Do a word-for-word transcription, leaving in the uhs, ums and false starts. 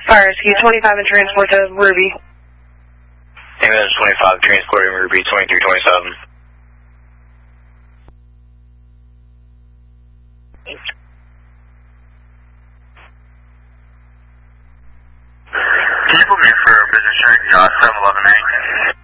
Fire, ski twenty-five and transport to Ruby. Ambulance twenty-five, transporting Ruby twenty-three twenty-seven. Can you put me for a business check, uh, seven eleven A?